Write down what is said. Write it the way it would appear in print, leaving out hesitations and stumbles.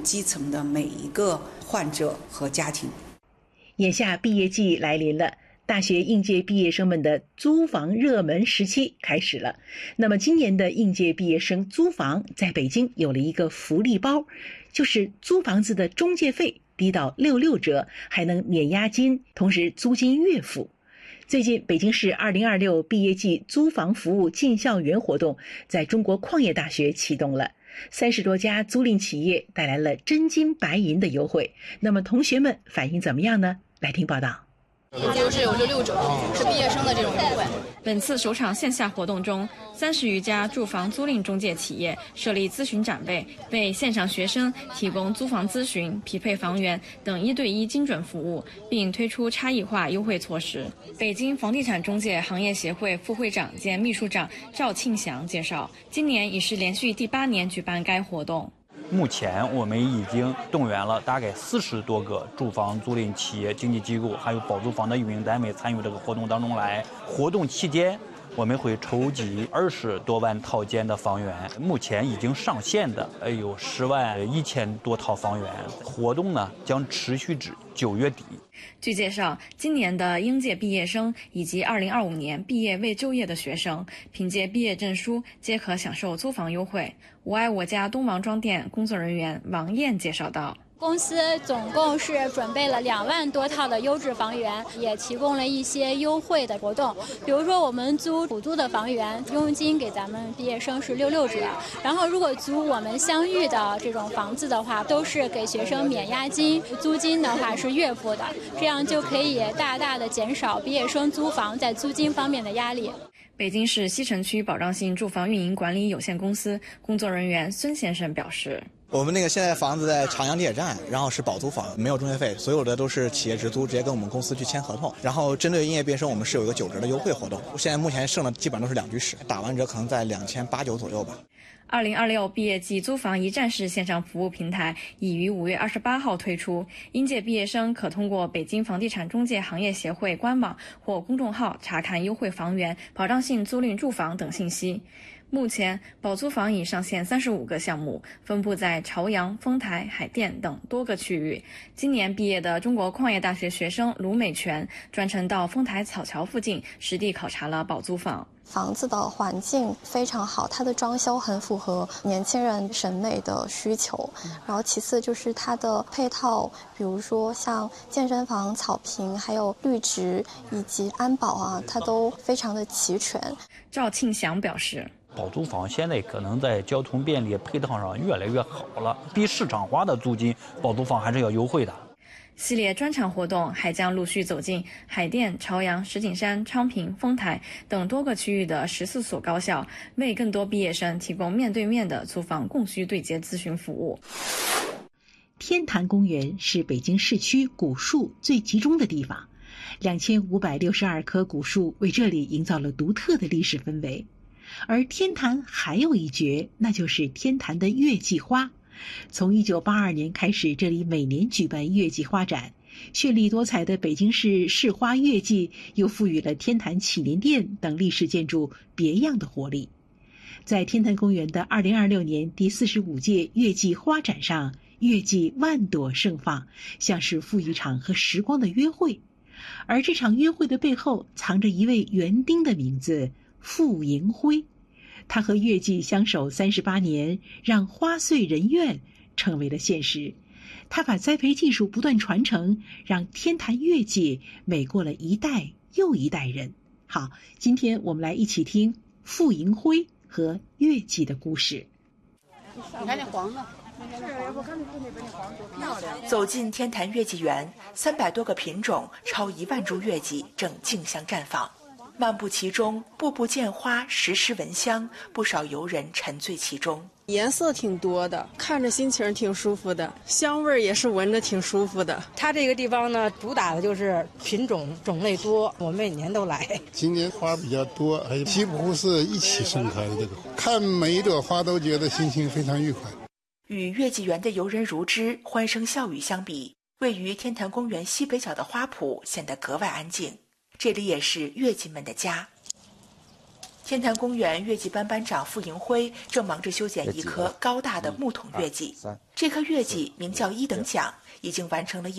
基层的每一个患者和家庭。 眼下毕业季来临了，大学应届毕业生们的租房热门时期开始了。那么今年的应届毕业生租房在北京有了一个福利包，就是租房子的中介费低到66折，还能免押金，同时租金月付。最近，北京市2026毕业季租房服务进校园活动在中国矿业大学启动了，30多家租赁企业带来了真金白银的优惠。那么同学们反应怎么样呢？来听报道。 就是有66折，是毕业生的这种优惠。 本次首场线下活动中，30余家住房租赁中介企业设立咨询展位，为线上学生提供租房咨询、匹配房源等1对1精准服务，并推出差异化优惠措施。北京房地产中介行业协会副会长兼秘书长赵庆祥介绍，今年已是连续第8年举办该活动。 目前我们已经动员了大概40多个住房租赁企业、经纪机构，还有保租房的运营单位参与这个活动当中来。活动期间，我们会筹集20多万套间的房源，目前已经上线的有10万1000多套房源。活动呢将持续至9月底。 据介绍，今年的应届毕业生以及2025年毕业未就业的学生，凭借毕业证书皆可享受租房优惠。我爱我家东王庄店工作人员王艳介绍道。 公司总共是准备了2万多套的优质房源，也提供了一些优惠的活动。比如说，我们租普租的房源，佣金给咱们毕业生是66折。然后，如果租我们相遇的这种房子的话，都是给学生免押金，租金的话是月付的，这样就可以大大的减少毕业生租房在租金方面的压力。 北京市西城区保障性住房运营管理有限公司工作人员孙先生表示。 我们现在房子在长阳地铁站，然后是保租房，没有中介费，所有的都是企业直租，直接跟我们公司去签合同。然后针对应届毕业生，我们是有一个9折的优惠活动。现在目前剩的基本都是2居室，打完折可能在2890左右吧。 2026毕业季租房一站式线上服务平台已于5月28号推出，应届毕业生可通过北京房地产中介行业协会官网或公众号查看优惠房源、保障性租赁住房等信息。目前，保租房已上线35个项目，分布在朝阳、丰台、海淀等多个区域。今年毕业的中国矿业大学学生卢美全专程到丰台草桥附近实地考察了保租房。 房子的环境非常好，它的装修很符合年轻人审美的需求。然后其次就是它的配套，比如说像健身房、草坪，还有绿植以及安保啊，它都非常的齐全。 赵庆祥表示。 保租房现在可能在交通便利配套上越来越好了，比市场化的租金保租房还是要优惠的。 系列专场活动还将陆续走进海淀、朝阳、石景山、昌平、丰台等多个区域的14所高校，为更多毕业生提供面对面的租房供需对接咨询服务。 天坛公园是北京市区古树最集中的地方，2562棵古树为这里营造了独特的历史氛围。而天坛还有一绝，那就是天坛的月季花。从1982年开始，这里每年举办月季花展，绚丽多彩的北京市市花月季又赋予了天坛祈年殿等历史建筑别样的活力。在天坛公园的2026年第45届月季花展上，月季万朵盛放，像是赴一场和时光的约会。而这场约会的背后藏着一位园丁的名字傅迎辉，他和月季相守38年，让花穗人苑成为了现实。他把栽培技术不断传承，让天坛月季美过了一代又一代人。好，今天我们来一起听傅迎辉和月季的故事。 你看那黄的， 走进天坛月季园，300多个品种，超1万株月季正竞相绽放。漫步其中，步步见花，时时闻香，不少游人沉醉其中。 颜色挺多的，看着心情挺舒服的，香味也是闻着挺舒服的。 它这个地方呢，主打的就是品种种类多，我们每年都来。 今年花比较多，还有几乎是一起盛开的这个，看每一朵花都觉得心情非常愉快。 与月季园的游人如织、欢声笑语相比，位于天坛公园西北角的花圃显得格外安静。这里也是月季们的家。 天坛公园月季班班长傅迎辉正忙着修剪一棵高大的木桶月季。这棵月季名叫1等奖，已经完成了